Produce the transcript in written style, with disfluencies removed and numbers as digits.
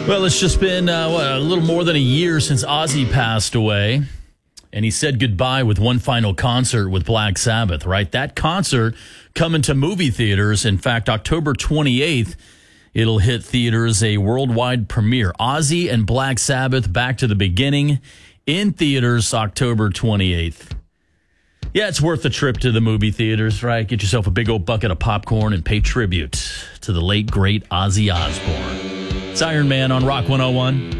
Well, it's just been a little more than a year since Ozzy passed away, and he said goodbye with one final concert with Black Sabbath, right? That concert coming to movie theaters. In fact, October 28th, it'll hit theaters, a worldwide premiere. Ozzy and Black Sabbath, Back to the Beginning, in theaters October 28th. Yeah, it's worth the trip to the movie theaters, right? Get yourself a big old bucket of popcorn and pay tribute to the late, great Ozzy Osbourne. It's Iron Man on Rock 101.